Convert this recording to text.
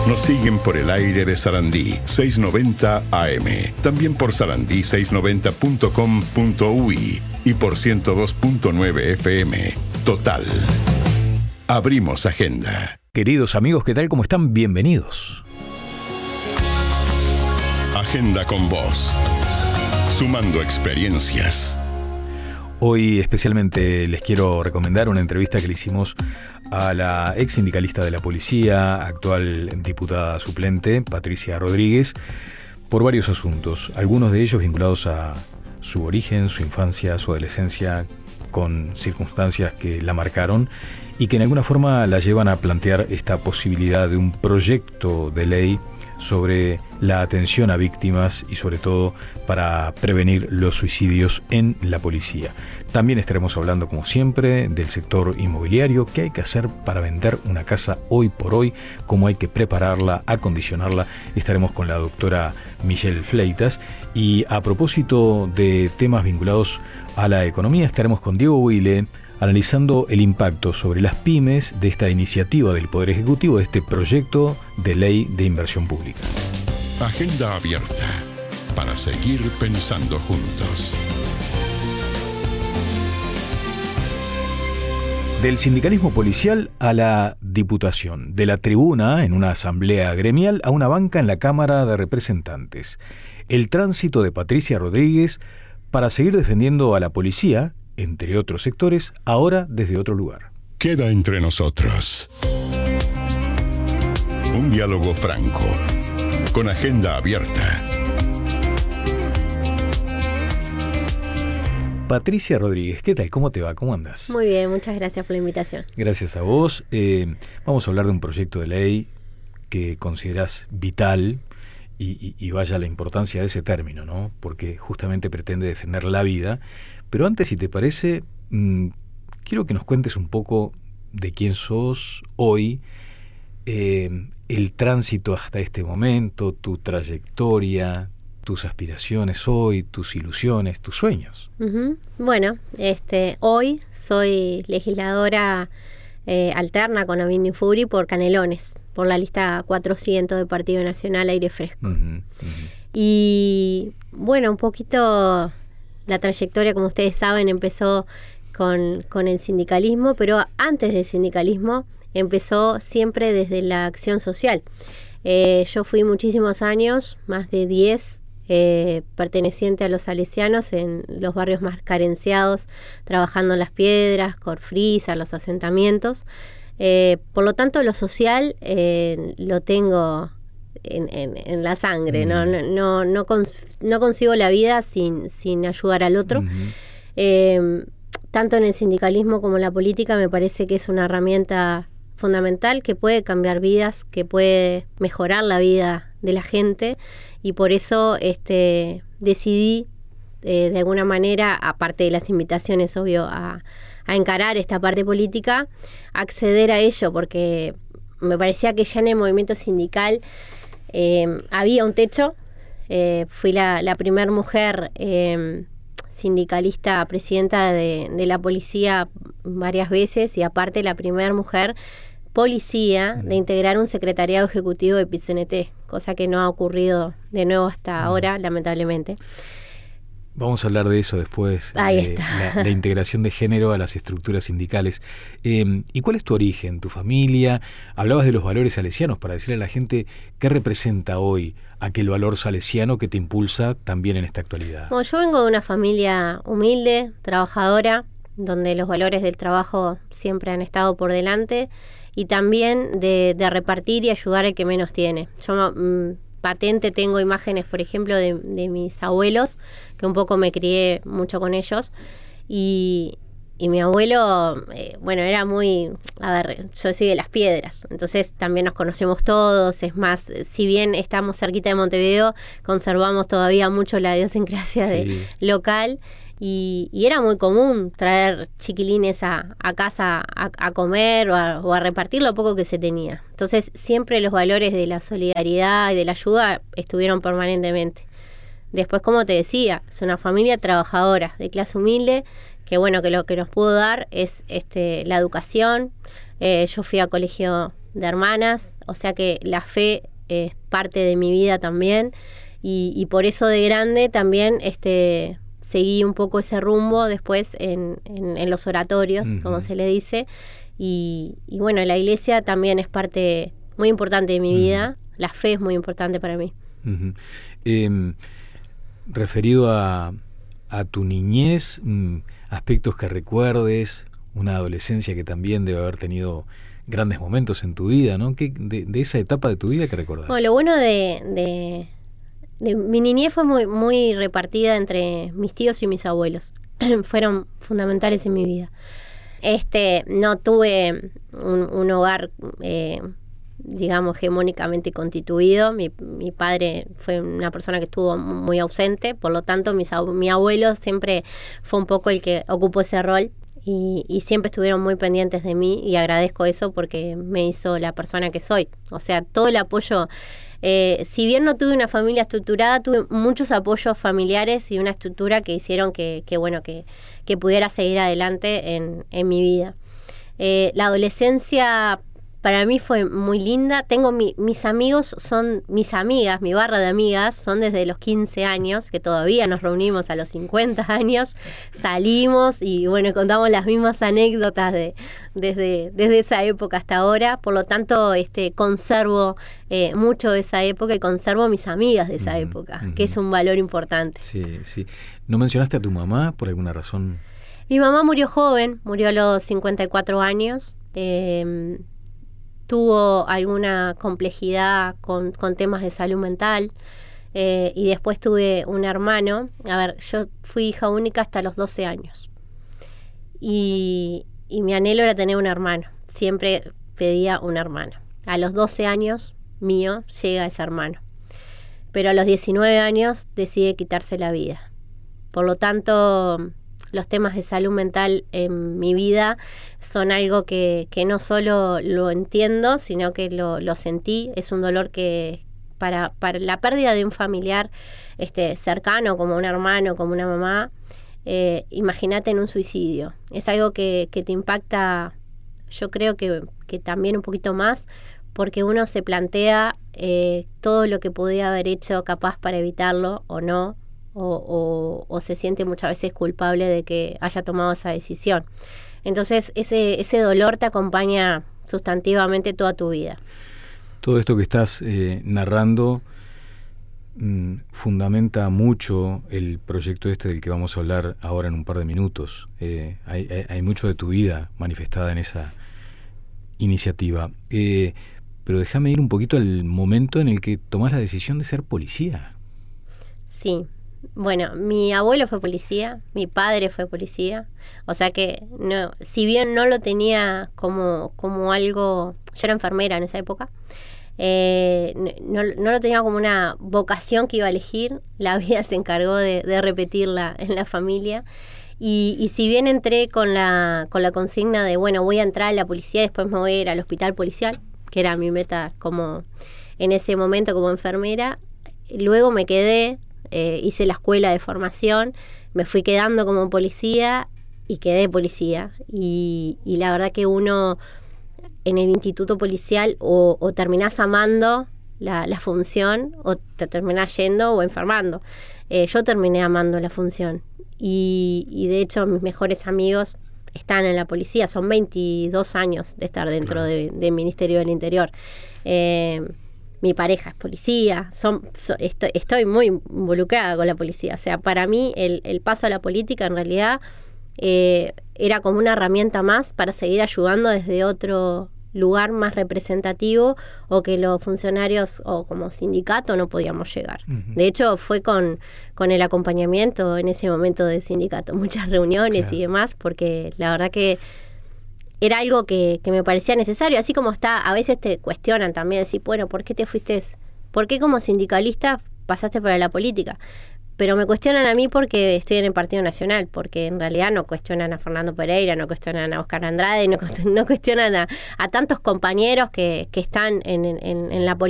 Nos siguen por el aire de Sarandí 690 AM, también por sarandí690.com.uy y por 102.9 FM. Total. Abrimos agenda. Queridos amigos, ¿qué tal? ¿Cómo están? Bienvenidos. Agenda con vos. Sumando experiencias. Hoy especialmente les quiero recomendar una entrevista que le hicimos a la ex sindicalista de la policía, actual diputada suplente, Patricia Rodríguez, por varios asuntos, algunos de ellos vinculados a su origen, su infancia, su adolescencia, con circunstancias que la marcaron y que en alguna forma la llevan a plantear esta posibilidad de un proyecto de ley sobre la atención a víctimas y sobre todo para prevenir los suicidios en la policía. También estaremos hablando, como siempre, del sector inmobiliario, qué hay que hacer para vender una casa hoy por hoy, cómo hay que prepararla, acondicionarla. Estaremos con la doctora Michelle Fleitas y a propósito de temas vinculados a la economía, estaremos con Diego Huile, analizando el impacto sobre las pymes de esta iniciativa del Poder Ejecutivo, de este proyecto de ley de inversión pública. Agenda abierta para seguir pensando juntos. Del sindicalismo policial a la diputación, de la tribuna en una asamblea gremial a una banca en la Cámara de Representantes. El tránsito de Patricia Rodríguez para seguir defendiendo a la policía, entre otros sectores, ahora desde otro lugar. Queda entre nosotros un diálogo franco, con agenda abierta. Patricia Rodríguez, ¿qué tal? ¿Cómo te va? ¿Cómo andas? Muy bien, muchas gracias por la invitación. Gracias a vos. Vamos a hablar de un proyecto de ley que considerás vital y vaya la importancia de ese término, ¿no? Porque justamente pretende defender la vida. Pero antes, si te parece, quiero que nos cuentes un poco de quién sos hoy, el tránsito hasta este momento, tu trayectoria, tus aspiraciones hoy, tus ilusiones, tus sueños. Uh-huh. Bueno, hoy soy legisladora alterna con Abini Furi por Canelones, por la lista 400 del Partido Nacional Aire Fresco. Uh-huh, uh-huh. Y bueno, un poquito la trayectoria, como ustedes saben, empezó con el sindicalismo, pero antes del sindicalismo empezó siempre desde la acción social. Yo fui muchísimos años, más de 10, perteneciente a los salesianos en los barrios más carenciados, trabajando en Las Piedras, Corfrisa, los asentamientos. Por lo tanto, lo social lo tengo en la sangre. No concibo la vida sin ayudar al otro. Uh-huh. Tanto en el sindicalismo como en la política me parece que es una herramienta fundamental que puede cambiar vidas, que puede mejorar la vida de la gente, y por eso decidí de alguna manera, aparte de las invitaciones, obvio, a encarar esta parte política, acceder a ello, porque me parecía que ya en el movimiento sindical había un techo. Fui la primer mujer sindicalista presidenta de la policía varias veces, y aparte la primer mujer policía de integrar un secretariado ejecutivo de PIT-CNT, cosa que no ha ocurrido de nuevo hasta ahora, lamentablemente. Vamos a hablar de eso después, de la integración de género a las estructuras sindicales. ¿Y cuál es tu origen, tu familia? Hablabas de los valores salesianos, para decirle a la gente qué representa hoy aquel valor salesiano que te impulsa también en esta actualidad. Bueno, yo vengo de una familia humilde, trabajadora, donde los valores del trabajo siempre han estado por delante, y también de repartir y ayudar al que menos tiene. Yo patente tengo imágenes, por ejemplo, de mis abuelos, que un poco me crié mucho con ellos, y mi abuelo, era muy, yo soy de Las Piedras, entonces también nos conocemos todos. Es más, si bien estamos cerquita de Montevideo, conservamos todavía mucho la idiosincrasia local, y era muy común traer chiquilines a casa a comer o a repartir lo poco que se tenía. Entonces siempre los valores de la solidaridad y de la ayuda estuvieron permanentemente. Después, como te decía, es una familia trabajadora, de clase humilde, que lo que nos pudo dar es la educación. Yo fui a colegio de hermanas, o sea que la fe es parte de mi vida también, y por eso de grande también seguí un poco ese rumbo después en los oratorios, como se le dice, y bueno, la iglesia también es parte muy importante de mi vida, la fe es muy importante para mí. Referido a tu niñez, aspectos que recuerdes, una adolescencia que también debe haber tenido grandes momentos en tu vida, ¿no? De esa etapa de tu vida que recordás. Bueno, lo bueno de mi niñez fue muy, muy repartida entre mis tíos y mis abuelos. Fueron fundamentales en mi vida. No tuve un hogar, digamos, hegemónicamente constituido. Mi padre fue una persona que estuvo muy ausente, por lo tanto mi abuelo siempre fue un poco el que ocupó ese rol. Y siempre estuvieron muy pendientes de mí, y agradezco eso porque me hizo la persona que soy. O sea, todo el apoyo, si bien no tuve una familia estructurada, tuve muchos apoyos familiares y una estructura que hicieron que pudiera seguir adelante en mi vida. La adolescencia para mí fue muy linda. Tengo mis amigos, son mis amigas, mi barra de amigas, son desde los 15 años, que todavía nos reunimos a los 50 años, salimos y bueno, contamos las mismas anécdotas desde esa época hasta ahora. Por lo tanto, conservo mucho de esa época y conservo mis amigas de esa época, que es un valor importante. Sí, sí. ¿No mencionaste a tu mamá por alguna razón? Mi mamá murió joven, murió a los 54 años. Tuvo alguna complejidad con temas de salud mental, y después tuve un hermano. A ver, yo fui hija única hasta los 12 años y mi anhelo era tener un hermano, siempre pedía un hermano. A los 12 años mío llega ese hermano, pero a los 19 años decide quitarse la vida. Por lo tanto, los temas de salud mental en mi vida son algo que no solo lo entiendo, sino que lo sentí. Es un dolor que para la pérdida de un familiar cercano, como un hermano, como una mamá, imagínate en un suicidio. Es algo que te impacta, yo creo que también un poquito más, porque uno se plantea todo lo que podía haber hecho capaz para evitarlo o no, o se siente muchas veces culpable de que haya tomado esa decisión. Entonces ese dolor te acompaña sustantivamente toda tu vida. Todo esto que estás narrando fundamenta mucho el proyecto del que vamos a hablar ahora en un par de minutos. Hay mucho de tu vida manifestada en esa iniciativa. Pero déjame ir un poquito al momento en el que tomás la decisión de ser policía. Sí. Bueno, mi abuelo fue policía, mi padre fue policía, o sea que no, si bien no lo tenía como algo, yo era enfermera en esa época, no lo tenía como una vocación que iba a elegir, la vida se encargó de repetirla en la familia, y si bien entré con la consigna de, bueno, voy a entrar a la policía, después me voy a ir al hospital policial, que era mi meta como en ese momento como enfermera, luego me quedé. Hice la escuela de formación, me fui quedando como policía y quedé policía. Y la verdad que uno en el instituto policial o terminás amando la función o te terminás yendo o enfermando. Yo terminé amando la función y de hecho mis mejores amigos están en la policía, son 22 años de estar dentro del Ministerio del Interior. Mi pareja es policía, estoy muy involucrada con la policía. O sea, para mí el paso a la política en realidad era como una herramienta más para seguir ayudando desde otro lugar más representativo o que los funcionarios o como sindicato no podíamos llegar. Uh-huh. De hecho, fue con el acompañamiento en ese momento del sindicato, muchas reuniones y demás, porque la verdad que era algo que me parecía necesario, así como a veces te cuestionan también, decir, bueno, ¿por qué te fuiste? ¿Por qué como sindicalista pasaste para la política? Pero me cuestionan a mí porque estoy en el Partido Nacional, porque en realidad no cuestionan a Fernando Pereira, no cuestionan a Oscar Andrade, no cuestionan a tantos compañeros que están en la política.